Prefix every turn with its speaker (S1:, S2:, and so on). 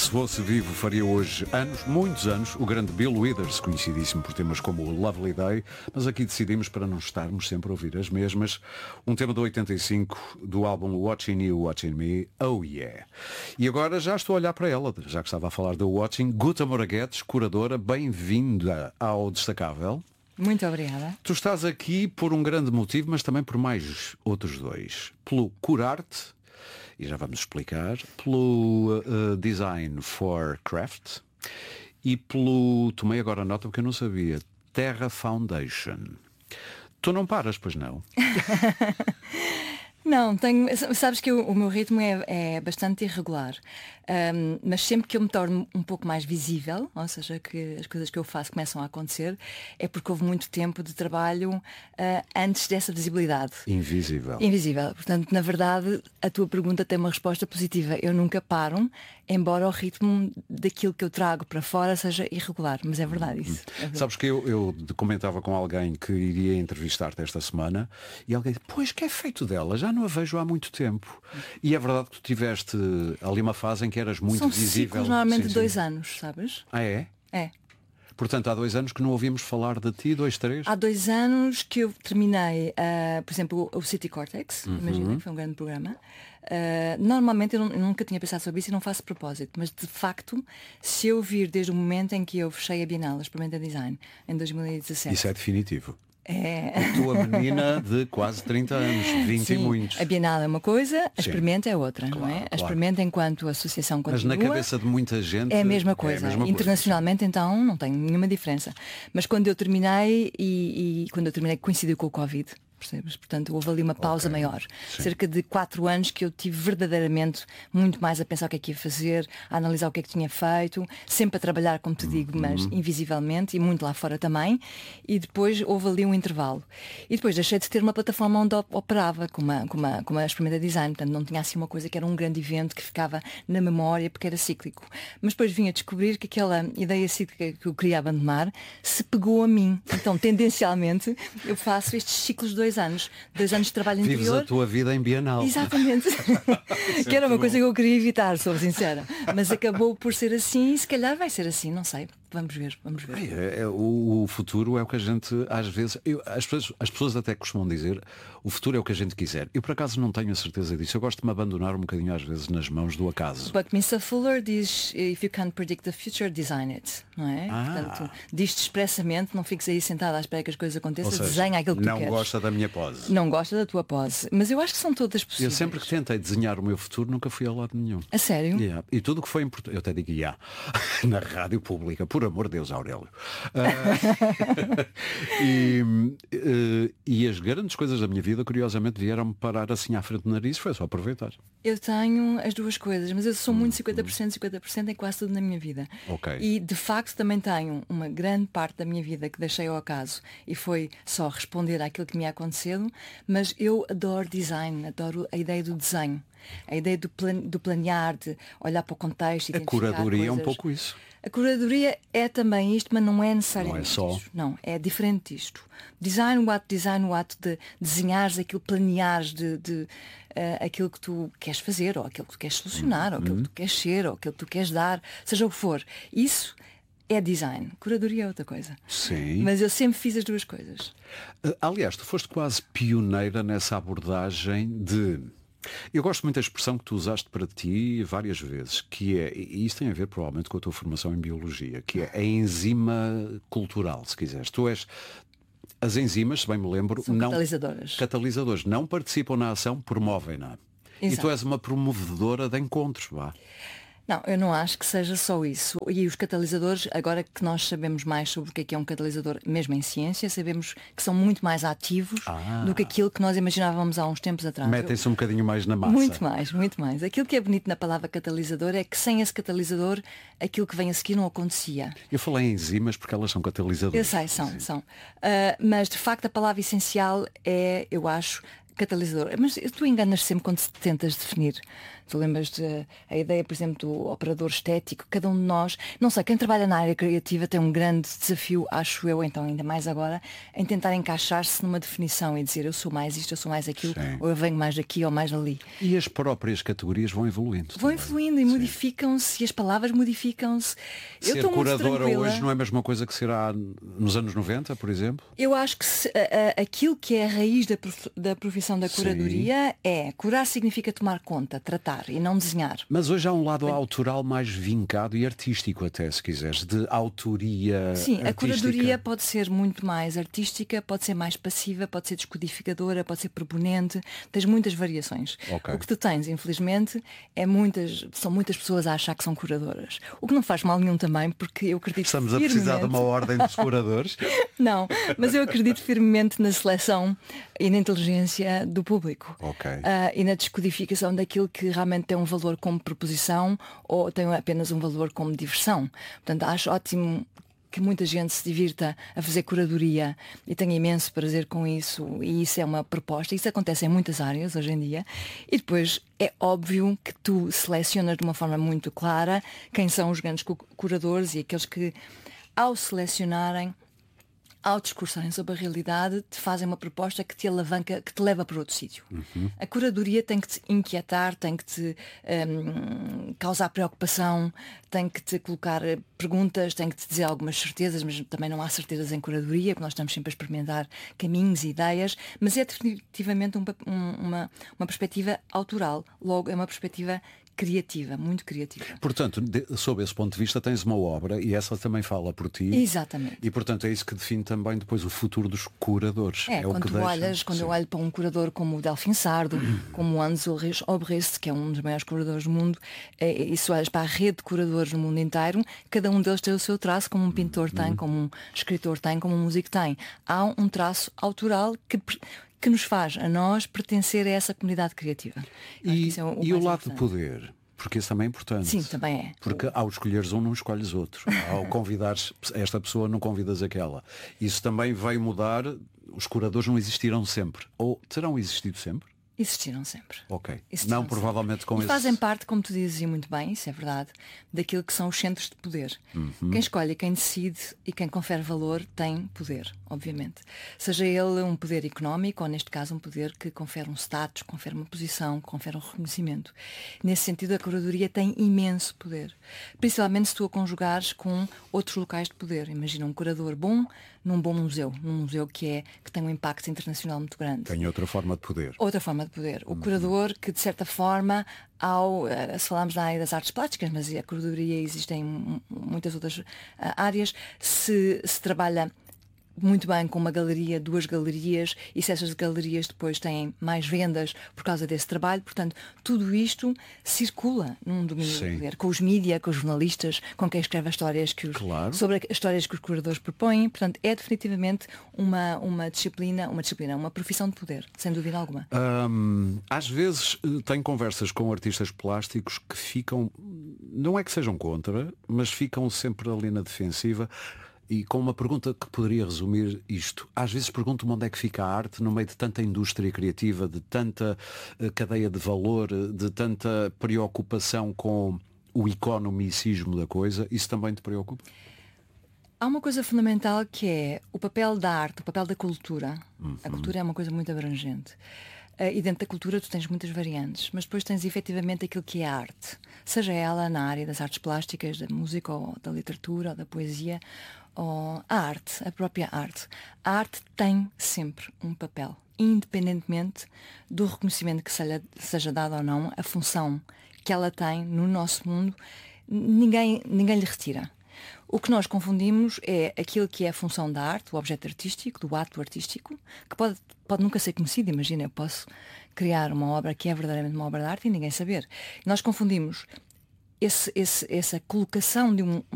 S1: Se fosse vivo, faria hoje anos, muitos anos, o grande Bill Withers, conhecidíssimo por temas como o Lovely Day, mas aqui decidimos para não estarmos sempre a ouvir as mesmas. Um tema de 85 do álbum Watching You, Watching Me, oh yeah. E agora já estou a olhar para ela, já que estava a falar da Watching. Guta Moraguetes, curadora, bem-vinda ao Destacável.
S2: Muito obrigada.
S1: Tu estás aqui por um grande motivo, mas também por mais outros dois. Pelo Curarte, e já vamos explicar, pelo Design for Craft e pelo, tomei agora nota porque eu não sabia, Terra Foundation. Tu não paras, pois não?
S2: Não, sabes que o meu ritmo é bastante irregular, mas sempre que eu me torno um pouco mais visível, ou seja, que as coisas que eu faço começam a acontecer, é porque houve muito tempo de trabalho antes dessa visibilidade.
S1: Invisível.
S2: Portanto, na verdade, a tua pergunta tem uma resposta positiva. Eu nunca paro, embora o ritmo daquilo que eu trago para fora seja irregular, mas é verdade isso. É verdade.
S1: Sabes que eu comentava com alguém que iria entrevistar-te esta semana e alguém disse, pois que é feito dela, já não a vejo há muito tempo. E é verdade que tu tiveste ali uma fase em que eras muito
S2: São
S1: visível.
S2: ciclos normalmente
S1: Sim,
S2: 2 anos, sabes?
S1: Ah, é?
S2: É.
S1: Portanto, há 2 anos que não ouvimos falar de ti, 2, 3?
S2: Há 2 anos que eu terminei, por exemplo, o City Cortex, imagina, que foi um grande programa. Normalmente eu nunca tinha pensado sobre isso e não faço propósito, mas de facto, se eu vir desde o momento em que eu fechei a Bienal, a Experimenta Design, em 2017.
S1: Isso é definitivo.
S2: É.
S1: A tua menina de quase 30 anos, 20
S2: Sim,
S1: e muitos.
S2: a Bienal é uma coisa, a Experimenta é outra,
S1: Claro,
S2: não é?
S1: claro.
S2: A Experimenta enquanto associação
S1: Mas
S2: continua.
S1: na cabeça de muita gente
S2: É a mesma coisa. Internacionalmente, então, não tem nenhuma diferença. Mas quando eu terminei e quando eu terminei coincidiu com o Covid, percebes? Portanto, houve ali uma pausa maior.
S1: Sim.
S2: Cerca de 4 anos que eu tive verdadeiramente muito mais a pensar o que é que ia fazer, a analisar o que é que tinha feito, sempre a trabalhar, como te digo, mas invisivelmente e muito lá fora também. E depois houve ali um intervalo. E depois deixei de ter uma plataforma onde operava com uma Experimenta Design. Portanto, não tinha assim uma coisa que era um grande evento que ficava na memória porque era cíclico. Mas depois vim a descobrir que aquela ideia cíclica que eu queria abandonar se pegou a mim. Então, tendencialmente, eu faço estes ciclos de 2 anos. 2 anos de trabalho
S1: Vives
S2: interior.
S1: a tua vida em Bienal.
S2: Exatamente. Que era uma coisa que eu queria evitar, sou sincera. Mas acabou por ser assim e se calhar vai ser assim, não sei. Vamos ver.
S1: O futuro é o que a gente, às vezes, as pessoas até costumam dizer, o futuro é o que a gente quiser. Eu por acaso não tenho a certeza disso. Eu gosto de me abandonar um bocadinho às vezes nas mãos do acaso.
S2: Buckminster Fuller diz, if you can't predict the future, design it. Não é? Portanto, diz-te expressamente, não fiques aí sentado à espera que as coisas aconteçam, desenha aquilo que tu queres.
S1: Não gosta da minha pose.
S2: Não gosta da tua pose. Mas eu acho que são todas possíveis.
S1: Eu sempre que tentei desenhar o meu futuro nunca fui a lado nenhum.
S2: A sério?
S1: Yeah. E tudo o que foi importante, eu até digo na rádio pública, por amor de Deus, Aurélio. E as grandes coisas da minha vida, curiosamente, vieram-me parar assim à frente do nariz, foi só aproveitar.
S2: Eu tenho as duas coisas, mas eu sou muito 50% em quase tudo na minha vida.
S1: Okay.
S2: E de facto também tenho uma grande parte da minha vida que deixei ao acaso e foi só responder àquilo que me ia acontecendo, mas eu adoro design, adoro a ideia do desenho. A ideia do planear, de olhar para o contexto e
S1: a curadoria é um pouco isso.
S2: A curadoria é também isto, mas não é necessariamente
S1: não é só.
S2: isto. Não, é diferente disto. Design, o ato de desenhares aquilo, planeares de aquilo que tu queres fazer, ou aquilo que tu queres solucionar, ou aquilo que tu queres ser, ou aquilo que tu queres dar, seja o que for. Isso é design. Curadoria é outra coisa.
S1: Sim.
S2: Mas eu sempre fiz as duas coisas.
S1: Aliás, tu foste quase pioneira nessa abordagem de... Eu gosto muito da expressão que tu usaste para ti várias vezes, que é, e isso tem a ver provavelmente com a tua formação em biologia, que é a enzima cultural, se quiseres. Tu és... As enzimas, se bem me lembro,
S2: São
S1: não...
S2: catalisadores.
S1: Não participam na ação, promovem-na. E tu és uma promovedora de encontros, vá.
S2: Não, eu não acho que seja só isso. E os catalisadores, agora que nós sabemos mais sobre o que é um catalisador, mesmo em ciência, sabemos que são muito mais ativos do que aquilo que nós imaginávamos há uns tempos atrás.
S1: Metem-se um bocadinho mais na massa.
S2: Muito mais. Aquilo que é bonito na palavra catalisador é que sem esse catalisador, aquilo que vem a seguir não acontecia.
S1: Eu falei em enzimas porque elas são catalisadores.
S2: Eu sei, são. Mas de facto a palavra essencial é, eu acho, catalisador. Mas tu enganas sempre quando te tentas definir. Tu lembras-te a ideia, por exemplo, do operador estético, cada um de nós, não sei, quem trabalha na área criativa tem um grande desafio, acho eu, então ainda mais agora, em tentar encaixar-se numa definição e dizer eu sou mais isto, eu sou mais aquilo,
S1: Sim.
S2: ou eu venho mais daqui ou mais dali.
S1: E as próprias categorias vão evoluindo.
S2: Vão
S1: também.
S2: influindo e modificam-se, e as palavras modificam-se. Eu
S1: Ser
S2: estou muito
S1: curadora
S2: tranquila.
S1: hoje não é a mesma coisa que será nos anos 90, por exemplo?
S2: Eu acho que aquilo que é a raiz da profissão da curadoria é curar significa tomar conta, tratar e não desenhar.
S1: Mas hoje há um lado autoral mais vincado e artístico até, se quiseres, de autoria
S2: Sim, a
S1: artística.
S2: curadoria pode ser muito mais artística, pode ser mais passiva, pode ser descodificadora, pode ser proponente, tens muitas variações.
S1: Ok.
S2: O que tu tens, infelizmente, são muitas pessoas a achar que são curadoras. O que não faz mal nenhum também, porque eu acredito
S1: Estamos a precisar de
S2: firmemente-
S1: uma ordem dos curadores.
S2: Não, mas eu acredito firmemente na seleção e na inteligência do público.
S1: Ok.
S2: E na descodificação daquilo que realmente tem um valor como proposição ou tem apenas um valor como diversão. Portanto, acho ótimo que muita gente se divirta a fazer curadoria e tenha imenso prazer com isso, e isso é uma proposta. Isso acontece em muitas áreas hoje em dia. E depois é óbvio que tu selecionas de uma forma muito clara quem são os grandes curadores e aqueles que, ao selecionarem, ao discursarem sobre a realidade, te fazem uma proposta que te alavanca, que te leva para outro sítio. A curadoria tem que te inquietar, tem que te causar preocupação, tem que te colocar perguntas, tem que te dizer algumas certezas, mas também não há certezas em curadoria, porque nós estamos sempre a experimentar caminhos e ideias, mas é definitivamente uma perspectiva autoral, logo é uma perspectiva criativa, muito criativa.
S1: Portanto, sob esse ponto de vista, tens uma obra e essa também fala por ti.
S2: Exatamente.
S1: E, portanto, é isso que define também depois o futuro dos curadores.
S2: É,
S1: o
S2: quando
S1: que
S2: tu
S1: deixa.
S2: olhas, quando eu olho para um curador como o Delfim Sardo, como o Hans Ulrich Obrist, que é um dos maiores curadores do mundo, e se olhas para a rede de curadores no mundo inteiro, cada um deles tem o seu traço, como um pintor tem, como um escritor tem, como um músico tem. Há um traço autoral que nos faz a nós pertencer a essa comunidade criativa.
S1: E,
S2: Isso é o
S1: e o
S2: mais
S1: lado de
S2: importante.
S1: poder? Porque isso também é importante.
S2: Sim, também é.
S1: Porque ao escolheres um, não escolhes outro. Ao convidares esta pessoa, não convidas aquela. Isso também vai mudar. Os curadores não existirão sempre. Ou terão existido sempre?
S2: Existiram sempre.
S1: Ok.
S2: Existiram
S1: Não
S2: sempre.
S1: provavelmente com
S2: E
S1: esse...
S2: fazem parte, como tu dizes e muito bem, isso é verdade, daquilo que são os centros de poder. Quem escolhe, quem decide e quem confere valor tem poder, obviamente. Seja ele um poder económico ou, neste caso, um poder que confere um status, confere uma posição, confere um reconhecimento. Nesse sentido, a curadoria tem imenso poder. Principalmente se tu a conjugares com outros locais de poder. Imagina um curador bom num bom museu, num museu que tem um impacto internacional muito grande.
S1: Tem outra forma de poder.
S2: Outra forma de poder. O curador que, de certa forma, se falarmos na área das artes plásticas, mas a curadoria existe em muitas outras áreas, se trabalha muito bem com uma galeria, duas galerias, e se essas galerias depois têm mais vendas por causa desse trabalho, portanto, tudo isto circula num domínio
S1: Sim.
S2: do poder, com os mídia, com os jornalistas, com quem escreve as histórias
S1: Claro.
S2: sobre as histórias que os curadores propõem. Portanto, é definitivamente uma disciplina, uma profissão de poder, sem dúvida alguma.
S1: Às vezes tenho conversas com artistas plásticos que ficam, não é que sejam contra, mas ficam sempre ali na defensiva. E com uma pergunta que poderia resumir isto. Às vezes pergunto-me onde é que fica a arte no meio de tanta indústria criativa, de tanta cadeia de valor, de tanta preocupação com o economicismo da coisa. Isso também te preocupa?
S2: Há uma coisa fundamental que é o papel da arte, o papel da cultura. A cultura é uma coisa muito abrangente. E dentro da cultura tu tens muitas variantes, mas depois tens efetivamente aquilo que é a arte. Seja ela na área das artes plásticas, da música, ou da literatura, ou da poesia, ou a arte, a própria arte. A arte tem sempre um papel, independentemente do reconhecimento que seja dado ou não, a função que ela tem no nosso mundo, ninguém lhe retira. O que nós confundimos é aquilo que é a função da arte, o objeto artístico, do ato artístico, que pode nunca ser conhecido. Imagina, eu posso criar uma obra que é verdadeiramente uma obra de arte e ninguém saber. Nós confundimos essa colocação de